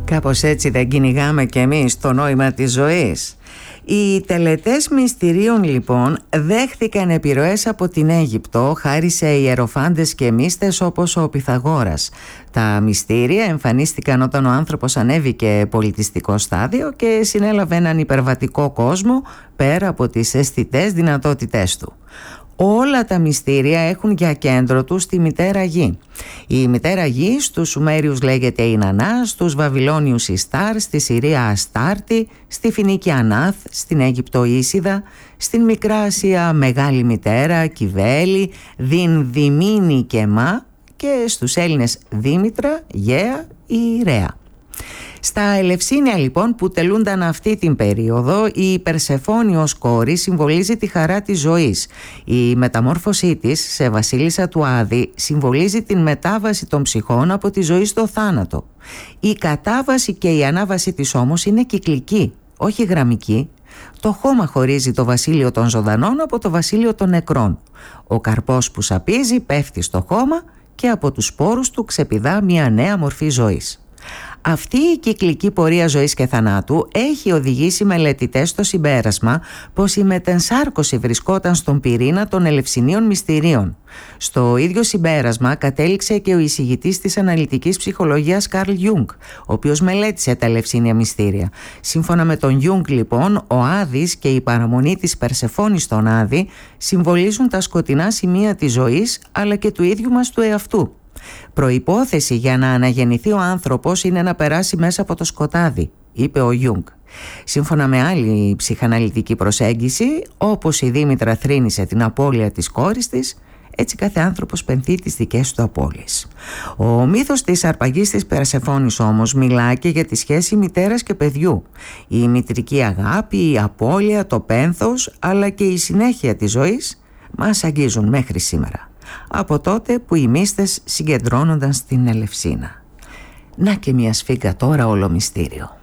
Κάπως έτσι δεν κυνηγάμε κι εμείς το νόημα της ζωής. Οι τελετές μυστηρίων λοιπόν δέχθηκαν επιρροές από την Αίγυπτο χάρη σε ιεροφάντες και μύστες όπως ο Πυθαγόρας. Τα μυστήρια εμφανίστηκαν όταν ο άνθρωπος ανέβηκε πολιτιστικό στάδιο και συνέλαβε έναν υπερβατικό κόσμο πέρα από τις αισθητές δυνατότητές του. Όλα τα μυστήρια έχουν για κέντρο τους τη Μητέρα Γη. Η Μητέρα Γη στους Σουμέριους λέγεται Ινανά, στους Βαβυλώνιους Ιστάρ, στη Συρία Αστάρτη, στη Φινίκη Ανάθ, στην Αίγυπτο Ίσιδα, στην Μικρά Ασία Μεγάλη Μητέρα, Κιβέλη, Δινδυμίνη και Μα και στους Έλληνες Δήμητρα, Γαία ή Ρέα. Στα Ελευσίνια λοιπόν που τελούνταν αυτή την περίοδο, η Περσεφόνη ως κόρη συμβολίζει τη χαρά της ζωής. Η μεταμόρφωσή της σε βασίλισσα του Άδη συμβολίζει την μετάβαση των ψυχών από τη ζωή στο θάνατο. Η κατάβαση και η ανάβαση της όμως είναι κυκλική, όχι γραμμική. Το χώμα χωρίζει το βασίλειο των ζωντανών από το βασίλειο των νεκρών. Ο καρπός που σαπίζει πέφτει στο χώμα και από τους σπόρους του ξεπηδά μια νέα μορφή ζωής. Αυτή η κυκλική πορεία ζωής και θανάτου έχει οδηγήσει μελετητές στο συμπέρασμα πως η μετενσάρκωση βρισκόταν στον πυρήνα των Ελευσινίων μυστηρίων. Στο ίδιο συμπέρασμα κατέληξε και ο εισηγητής της αναλυτικής ψυχολογίας Καρλ Γιούγκ, ο οποίος μελέτησε τα Ελευσίνια μυστήρια. Σύμφωνα με τον Γιούγκ λοιπόν, ο Άδης και η παραμονή της Περσεφόνης στον Άδη συμβολίζουν τα σκοτεινά σημεία της ζωής αλλά και του ίδιου μας του εαυτού. Προϋπόθεση για να αναγεννηθεί ο άνθρωπος είναι να περάσει μέσα από το σκοτάδι, είπε ο Γιούγκ. Σύμφωνα με άλλη ψυχαναλυτική προσέγγιση, όπως η Δήμητρα θρήνησε την απώλεια της κόρης της, έτσι κάθε άνθρωπος πενθεί τις δικές του απώλειες. Ο μύθος της αρπαγής της Περσεφόνης όμως μιλά και για τη σχέση μητέρας και παιδιού. Η μητρική αγάπη, η απώλεια, το πένθος, αλλά και η συνέχεια της ζωής μας αγγίζουν μέχρι σήμερα. Από τότε που οι μύστες συγκεντρώνονταν στην Ελευσίνα. Να και μια σφίγγα τώρα όλο μυστήριο.